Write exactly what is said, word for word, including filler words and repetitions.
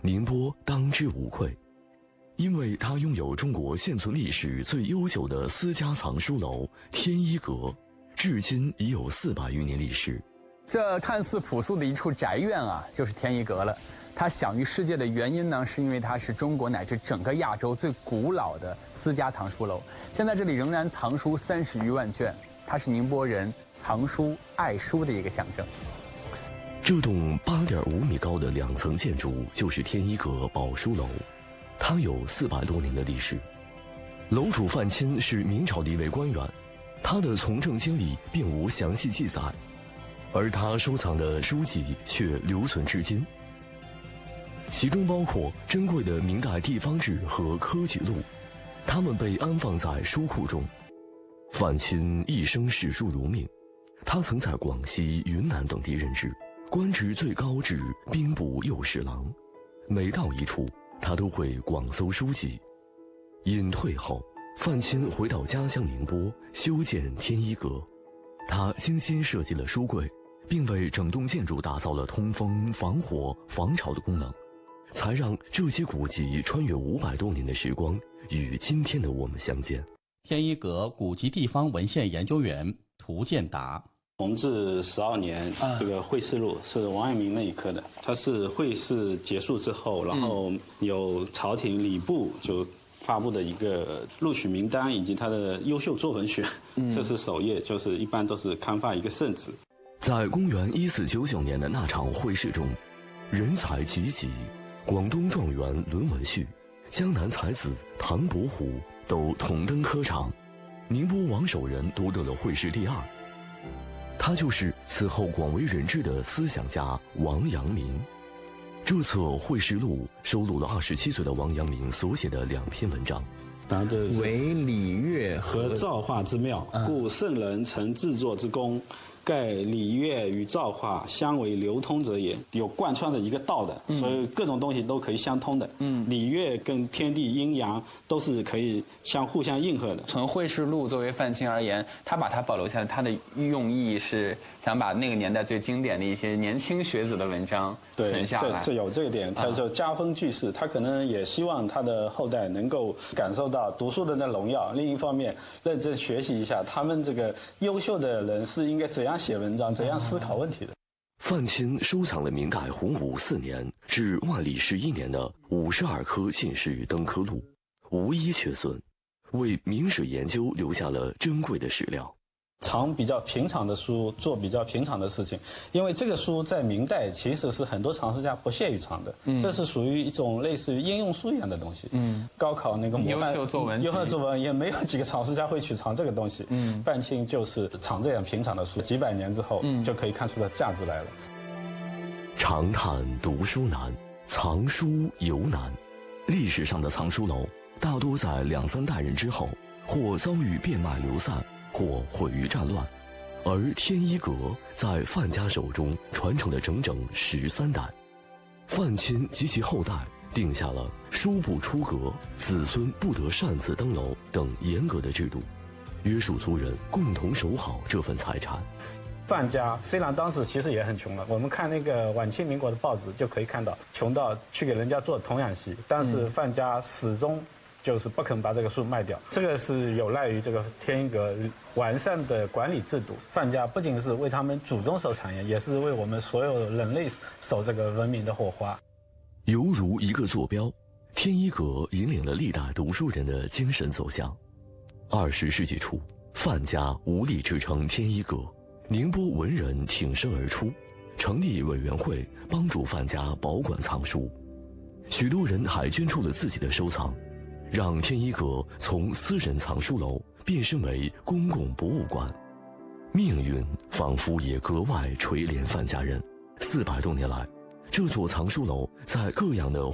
宁波当之无愧，因为它拥有中国现存历史最悠久的私家藏书楼天一阁，至今已有四百余年历史。 这看似朴素的一处宅院啊，就是天一阁了。它享誉世界的原因呢，是因为它是中国乃至整个亚洲最古老的私家藏书楼。现在这里仍然藏书三十余万卷，它是宁波人藏书爱书的一个象征。 这栋八点五米高的两层建筑就是天一阁宝书楼，它有四百多年的历史。楼主范钦是明朝的一位官员，他的从政经历并无详细记载，而他收藏的书籍却留存至今，其中包括珍贵的明代地方志和科举录，它们被安放在书库中。范钦一生视书如命，他曾在广西、云南等地任职，官职最高至兵部右侍郎。每到一处，他都会广搜书籍。隐退后，范钦回到家乡宁波，修建天一阁。他精心设计了书柜，并为整栋建筑打造了通风、防火、防潮的功能，才让这些古籍穿越五百多年的时光，与今天的我们相见。 天一阁古籍地方文献研究员涂建达。 弘治十二年，这个会试录是王阳明那一科的，它是会试结束之后，然后有朝廷礼部就发布的一个录取名单以及他的优秀作文选，这是首页，就是一般都是刊发一个圣旨。 在公元一四九九年的那场会试中，人才济济，广东状元伦文旭、江南才子唐伯虎都同登科场，宁波王守仁夺得了会试第二。他就是此后广为人知的思想家王阳明。这册会试录收录了二十七岁的王阳明所写的两篇文章， 然后这为礼乐和造化之妙，故圣人曾制作之功，盖礼乐与造化相为流通者也，有贯穿的一个道的，所以各种东西都可以相通的。嗯，礼乐跟天地阴阳都是可以相互相应和的。 从会试录作为范钦而言，他把它保留下来，他的用意是想把那个年代最经典的一些年轻学子的文章存下来。 对，这这有这个点，他就家风聚世，他可能也希望他的后代能够感受到读书人的荣耀。另一方面，认真学习一下他们这个优秀的人是应该怎样写文章、怎样思考问题的。 范钦收藏了明代洪武四年至万历十一年的五十二科进士登科录，无一缺损，为明史研究留下了珍贵的史料。 藏比较平常的书，做比较平常的事情，因为这个书在明代其实是很多藏书家不屑于藏的，嗯，这是属于一种类似于应用书一样的东西。嗯，高考那个模范优秀作文， 优秀作文也没有几个藏书家会去藏这个东西。嗯，范钦就是藏这样平常的书，几百年之后，嗯，就可以看出它价值来了。 长叹读书难，藏书尤难。历史上的藏书楼大多在两三代人之后，或遭遇变卖流散，或毁于战乱，而天一阁在范家手中传承了整整十三代。范钦及其后代定下了书不出阁，子孙不得擅自登楼等严格的制度，约束族人共同守好这份财产。 范家虽然当时其实也很穷了，我们看那个晚清民国的报纸就可以看到，穷到去给人家做童养媳，但是范家始终就是不肯把这个书卖掉，这个是有赖于这个天一阁完善的管理制度。范家不仅是为他们祖宗守产业，也是为我们所有人类守这个文明的火花。 犹如一个坐标，天一阁引领了历代读书人的精神走向。二十世纪初，范家无力支撑天一阁，宁波文人挺身而出，成立委员会帮助范家保管藏书。许多人还捐出了自己的收藏，让天一阁从私人藏书楼变身为公共博物馆。命运仿佛也格外垂怜范家人。四百多年来，这座藏书楼在各样的